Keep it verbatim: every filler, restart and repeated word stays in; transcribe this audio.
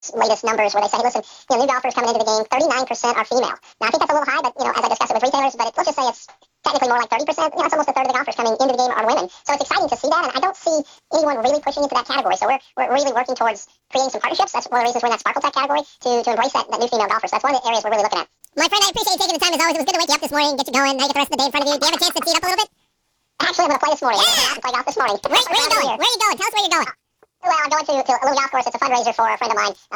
latest numbers where they say, hey, listen, you know, new golfers coming into the game, thirty-nine percent are female. Now, I think that's a little high, but, you know, as I discussed it with retailers, but it, let's just say it's technically more like thirty percent. You know, it's almost a third of the golfers coming into the game are women. So it's exciting to see that, and I don't see anyone really pushing into that category. So we're, we're really working towards creating some partnerships. That's one of the reasons we're in that Sparkle Tech category, to, to embrace that, that new female golfer. So that's one of the areas we're really looking at. My friend, I appreciate you taking the time as always. It was good to wake you up this morning, get you going, now you get the rest of the day in front of you. Do you have a chance to tee it up a little bit? Actually, I'm going to play this morning. Yeah! I'm going to play golf this morning. Where, where are you going? Where are you going? Tell us where you're going. Well, I'm going to, to a little golf course. It's a fundraiser for a friend of mine.